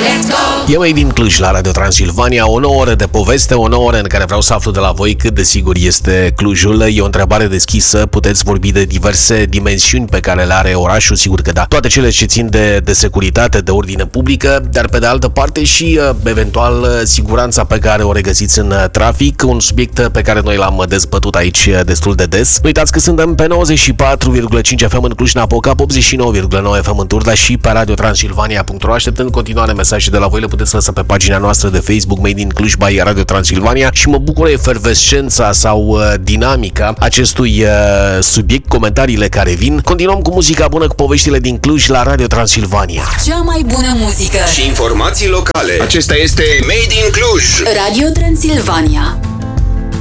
E mai din Cluj la Radio Transilvania, o nouă oră de poveste, o nouă oră în care vreau să aflu de la voi cât de sigur este Clujul. E o întrebare deschisă, puteți vorbi de diverse dimensiuni pe care le are orașul, sigur că da. Toate cele ce țin de securitate, de ordine publică, dar pe de altă parte și eventual siguranța pe care o regăsiți în trafic, un subiect pe care noi l-am dezbătut aici destul de des. Nu uitați că suntem pe 94,5 FM în Cluj-Napoca, 89,9 FM în Turda și pe radiotransilvania.ro. Așteptând în continuare mesaje de la voi, le puteți lăsa pe pagina noastră de Facebook Made in Cluj by Radio Transilvania și mă bucură efervescența sau dinamica acestui subiect, comentariile care vin. Continuăm cu muzica bună, cu poveștile din Cluj la Radio Transilvania. Cea mai bună muzică și informații locale. Acesta este Made in Cluj. Radio Transilvania.